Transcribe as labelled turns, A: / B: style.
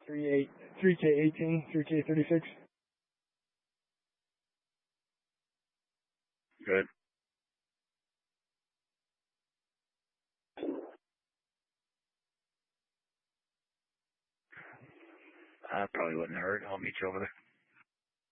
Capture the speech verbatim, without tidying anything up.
A: three eight three K eighteen, three K thirty-six.
B: Good. Uh, probably wouldn't hurt. I'll meet you over there.